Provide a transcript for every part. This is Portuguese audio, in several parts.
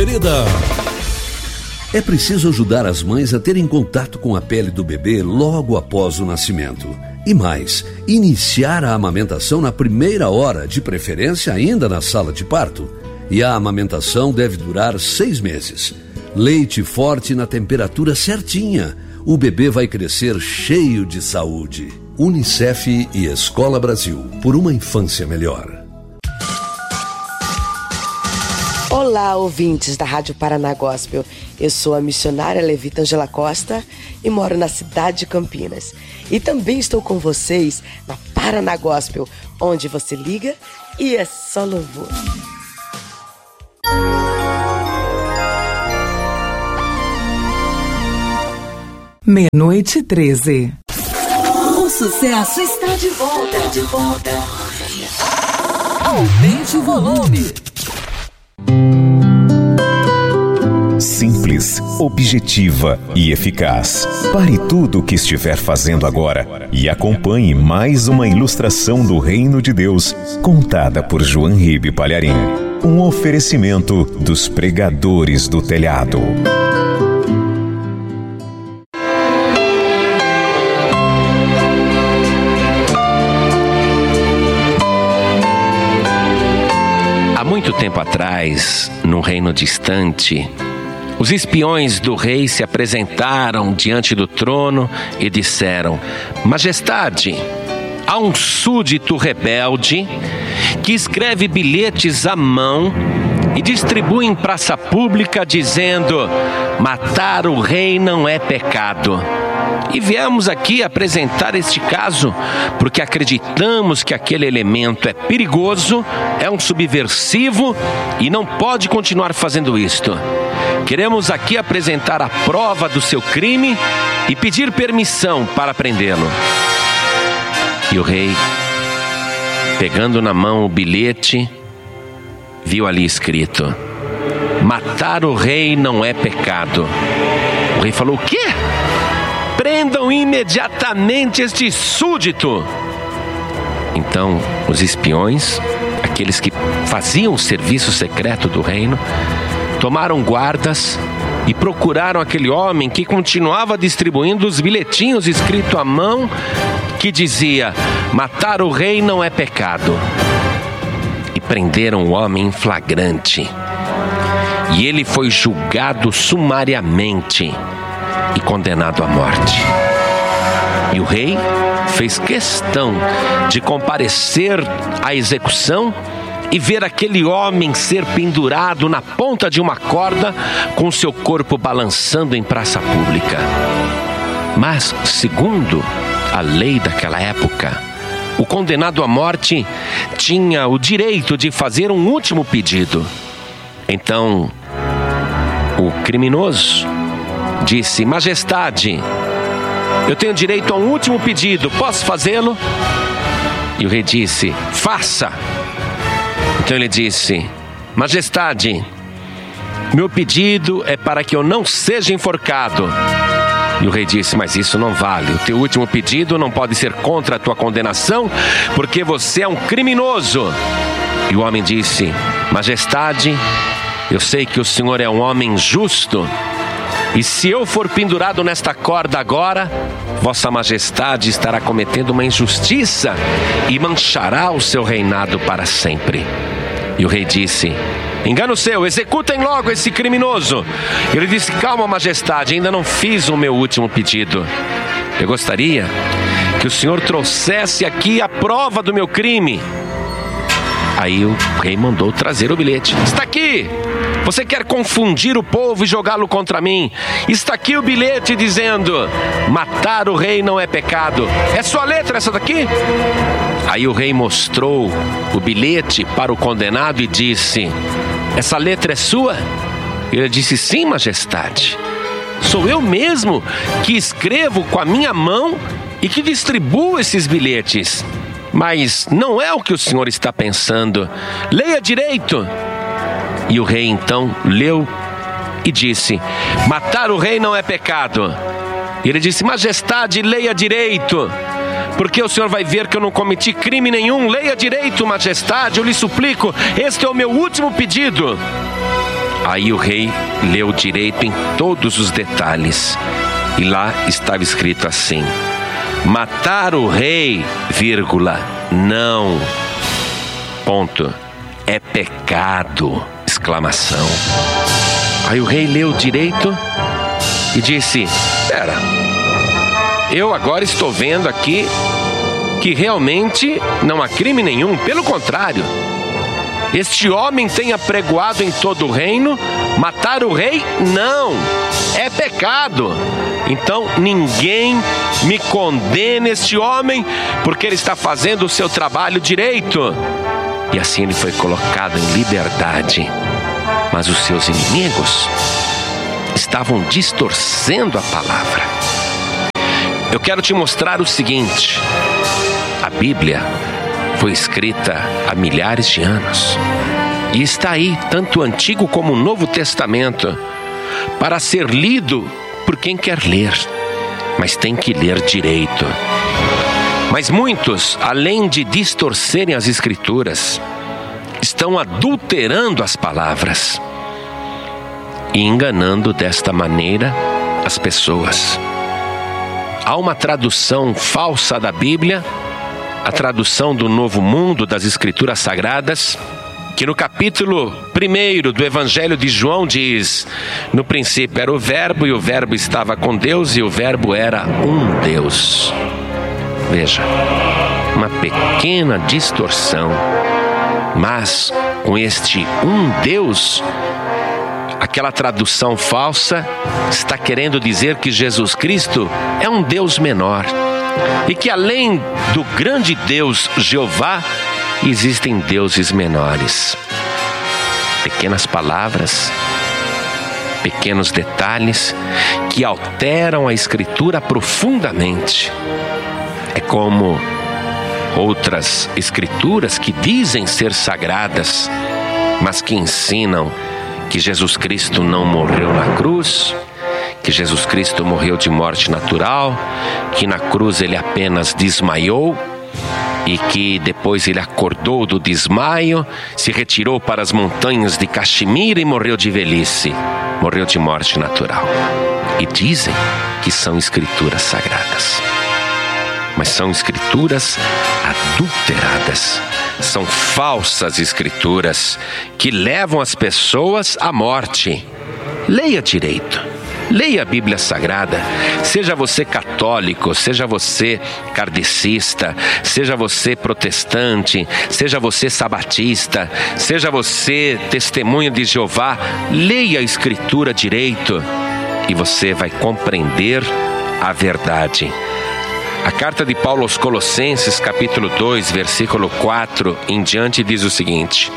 Querida, é preciso ajudar as mães a terem contato com a pele do bebê logo após o nascimento. E mais, iniciar a amamentação na primeira hora, de preferência ainda na sala de parto. E a amamentação deve durar 6 meses. Leite forte na temperatura certinha. O bebê vai crescer cheio de saúde. UNICEF e Escola Brasil, por uma infância melhor. Olá, ouvintes da Rádio Paraná Gospel. Eu sou a missionária levita Angela Costa e moro na cidade de Campinas. E também estou com vocês na Paraná Gospel, onde você liga e é só louvor. 00:13. O sucesso está de volta. Aumente o volume. Simples, objetiva e eficaz. Pare tudo o que estiver fazendo agora e acompanhe mais uma ilustração do Reino de Deus, contada por João Ribe Palharim. Um oferecimento dos pregadores do telhado. Há muito tempo atrás, num reino distante, os espiões do rei se apresentaram diante do trono e disseram: Majestade, há um súdito rebelde que escreve bilhetes à mão e distribui em praça pública dizendo: matar o rei não é pecado. E viemos aqui apresentar este caso porque acreditamos que aquele elemento é perigoso, é um subversivo e não pode continuar fazendo isto. Queremos aqui apresentar a prova do seu crime e pedir permissão para prendê-lo. E o rei, pegando na mão o bilhete, viu ali escrito: matar o rei não é pecado. O rei falou: o quê? Prendam imediatamente este súdito. Então os espiões, aqueles que faziam o serviço secreto do reino, tomaram guardas e procuraram aquele homem que continuava distribuindo os bilhetinhos escritos à mão que dizia: matar o rei não é pecado. E prenderam o homem em flagrante. E ele foi julgado sumariamente e condenado à morte. E o rei fez questão de comparecer à execução e ver aquele homem ser pendurado na ponta de uma corda com seu corpo balançando em praça pública. Mas, segundo a lei daquela época, o condenado à morte tinha o direito de fazer um último pedido. Então, o criminoso disse: Majestade, eu tenho direito a um último pedido, posso fazê-lo? E o rei disse: faça. Então ele disse: Majestade, meu pedido é para que eu não seja enforcado. E o rei disse: mas isso não vale. O teu último pedido não pode ser contra a tua condenação, porque você é um criminoso. E o homem disse: Majestade, eu sei que o senhor é um homem justo, e se eu for pendurado nesta corda agora, Vossa Majestade estará cometendo uma injustiça e manchará o seu reinado para sempre. E o rei disse: engano seu, executem logo esse criminoso. Ele disse: calma, Majestade, ainda não fiz o meu último pedido. Eu gostaria que o senhor trouxesse aqui a prova do meu crime. Aí o rei mandou trazer o bilhete. Está aqui! Você quer confundir o povo e jogá-lo contra mim? Está aqui o bilhete dizendo: matar o rei não é pecado. É sua letra essa daqui? Aí o rei mostrou o bilhete para o condenado e disse: essa letra é sua? Ele disse: sim, Majestade. Sou eu mesmo que escrevo com a minha mão e que distribuo esses bilhetes. Mas não é o que o senhor está pensando. Leia direito. E o rei então leu e disse: matar o rei não é pecado. E ele disse: Majestade, leia direito, porque o senhor vai ver que eu não cometi crime nenhum. Leia direito, Majestade, eu lhe suplico, este é o meu último pedido. Aí o rei leu direito em todos os detalhes. E lá estava escrito assim: matar o rei, vírgula, não, ponto, é pecado, exclamação. Aí o rei leu direito e disse: espera, eu agora estou vendo aqui que realmente não há crime nenhum, pelo contrário. Este homem tem apregoado em todo o reino, matar o rei, não, é pecado. Então ninguém me condena este homem, porque ele está fazendo o seu trabalho direito. E assim ele foi colocado em liberdade. Mas os seus inimigos estavam distorcendo a palavra. Eu quero te mostrar o seguinte: a Bíblia foi escrita há milhares de anos e está aí, tanto o Antigo como o Novo Testamento, para ser lido por quem quer ler, mas tem que ler direito. Mas muitos, além de distorcerem as Escrituras, estão adulterando as palavras e enganando desta maneira as pessoas. Há uma tradução falsa da Bíblia, a tradução do Novo Mundo das Escrituras Sagradas, que no capítulo 1 do Evangelho de João diz: no princípio era o Verbo, e o Verbo estava com Deus, e o Verbo era um Deus. Veja, uma pequena distorção, mas com este um Deus, aquela tradução falsa está querendo dizer que Jesus Cristo é um Deus menor, e que além do grande Deus Jeová, existem deuses menores. Pequenas palavras, pequenos detalhes que alteram a Escritura profundamente. É como outras Escrituras que dizem ser sagradas, mas que ensinam que Jesus Cristo não morreu na cruz, que Jesus Cristo morreu de morte natural, que na cruz ele apenas desmaiou e que depois ele acordou do desmaio, se retirou para as montanhas de Caxemira e morreu de velhice, morreu de morte natural. E dizem que são escrituras sagradas, mas são escrituras adulteradas, são falsas escrituras que levam as pessoas à morte. Leia direito. Leia a Bíblia Sagrada, seja você católico, seja você kardecista, seja você protestante, seja você sabatista, seja você testemunha de Jeová, leia a Escritura direito e você vai compreender a verdade. A carta de Paulo aos Colossenses, capítulo 2, versículo 4 em diante, diz o seguinte: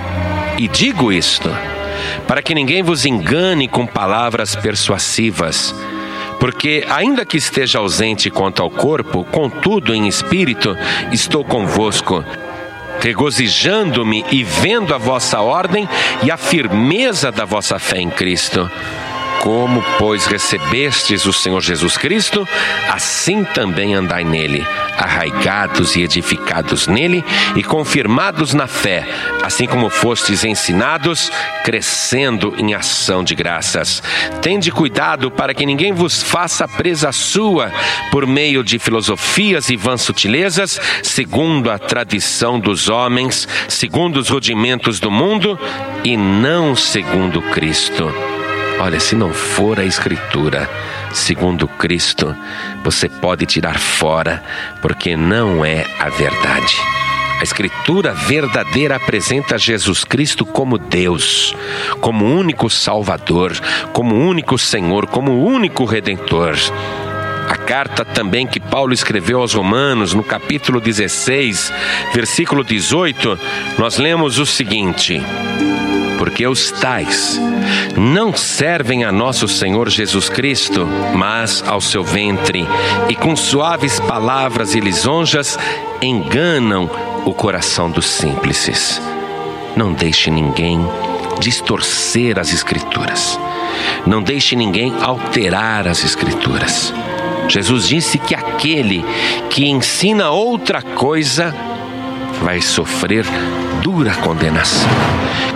e digo isto, para que ninguém vos engane com palavras persuasivas, porque ainda que esteja ausente quanto ao corpo, contudo em espírito estou convosco, regozijando-me e vendo a vossa ordem e a firmeza da vossa fé em Cristo. Como, pois, recebestes o Senhor Jesus Cristo, assim também andai nele, arraigados e edificados nele e confirmados na fé, assim como fostes ensinados, crescendo em ação de graças. Tende cuidado para que ninguém vos faça presa sua por meio de filosofias e vãs sutilezas, segundo a tradição dos homens, segundo os rudimentos do mundo e não segundo Cristo. Olha, se não for a Escritura segundo Cristo, você pode tirar fora, porque não é a verdade. A Escritura verdadeira apresenta Jesus Cristo como Deus, como único Salvador, como único Senhor, como único Redentor. A carta também que Paulo escreveu aos Romanos, no capítulo 16, versículo 18, nós lemos o seguinte: porque os tais não servem a nosso Senhor Jesus Cristo, mas ao seu ventre, e com suaves palavras e lisonjas enganam o coração dos simples. Não deixe ninguém distorcer as Escrituras. Não deixe ninguém alterar as Escrituras. Jesus disse que aquele que ensina outra coisa vai sofrer dura condenação.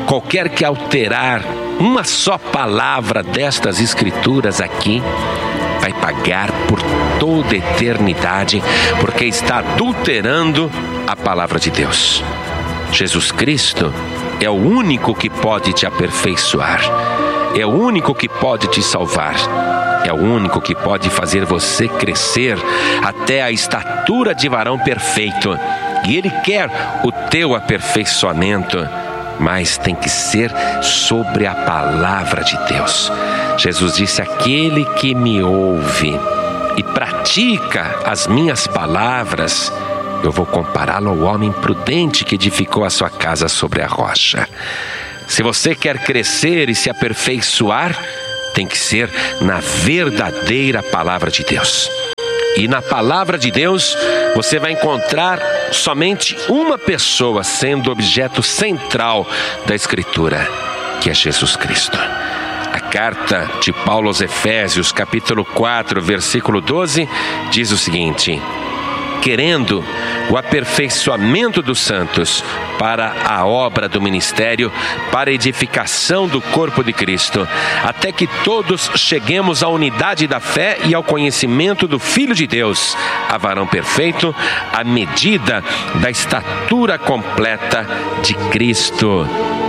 qualquer que alterar uma só palavra destas escrituras aqui, vai pagar por toda a eternidade, porque está adulterando a palavra de Deus. Jesus Cristo é o único que pode te aperfeiçoar, é o único que pode te salvar, é o único que pode fazer você crescer até a estatura de varão perfeito. E Ele quer o teu aperfeiçoamento, mas tem que ser sobre a palavra de Deus. Jesus disse: aquele que me ouve e pratica as minhas palavras, eu vou compará-lo ao homem prudente que edificou a sua casa sobre a rocha. Se você quer crescer e se aperfeiçoar, tem que ser na verdadeira palavra de Deus. E na palavra de Deus, você vai encontrar somente uma pessoa sendo objeto central da Escritura, que é Jesus Cristo. A carta de Paulo aos Efésios, capítulo 4, versículo 12, diz o seguinte: querendo o aperfeiçoamento dos santos para a obra do ministério, para a edificação do corpo de Cristo, até que todos cheguemos à unidade da fé e ao conhecimento do Filho de Deus, a varão perfeito, à medida da estatura completa de Cristo.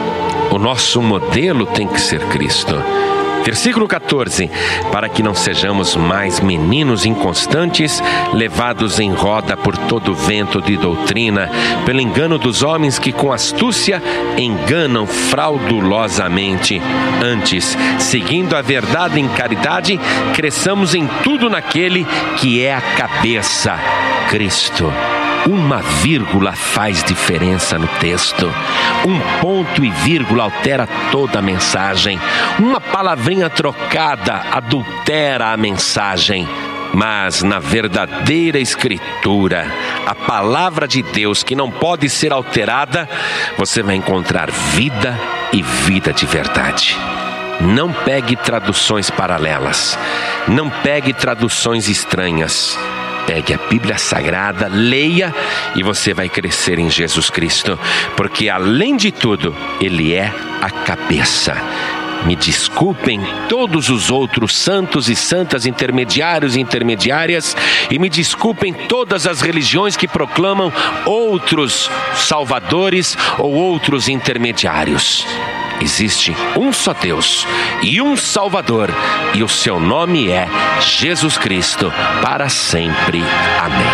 O nosso modelo tem que ser Cristo. Versículo 14, para que não sejamos mais meninos inconstantes, levados em roda por todo vento de doutrina, pelo engano dos homens que com astúcia enganam fraudulosamente. Antes, seguindo a verdade em caridade, cresçamos em tudo naquele que é a cabeça, Cristo. Uma vírgula faz diferença no texto. Um ponto e vírgula altera toda a mensagem. Uma palavrinha trocada adultera a mensagem. Mas na verdadeira Escritura, a palavra de Deus que não pode ser alterada, você vai encontrar vida e vida de verdade. Não pegue traduções paralelas. Não pegue traduções estranhas. Pegue a Bíblia Sagrada, leia e você vai crescer em Jesus Cristo, porque além de tudo, Ele é a cabeça. Me desculpem todos os outros santos e santas, intermediários e intermediárias, e me desculpem todas as religiões que proclamam outros salvadores ou outros intermediários. Existe um só Deus e um Salvador, e o seu nome é Jesus Cristo, para sempre. Amém.